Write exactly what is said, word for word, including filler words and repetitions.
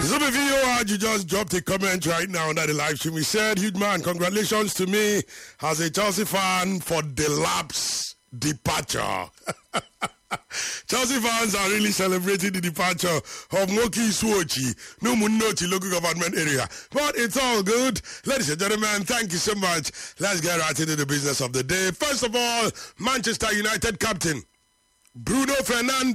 Some of you uh, you just dropped a comment right now under the live stream. He said, huge man, congratulations to me as a Chelsea fan for the lapse departure. Chelsea fans are really celebrating the departure of Moki Swochi, no Munoti local government area. But it's all good. Ladies and gentlemen, thank you so much. Let's get right into the business of the day. First of all, Manchester United captain Bruno Fernandes